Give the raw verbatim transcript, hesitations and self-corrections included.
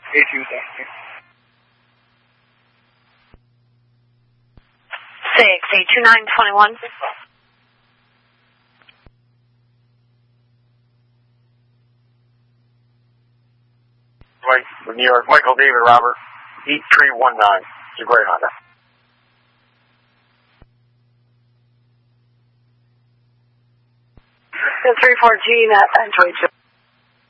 eight two, thank you. six eight two nine two one. New York, Michael David Robert, eight three one nine. It's a great Honda. three four G, that entry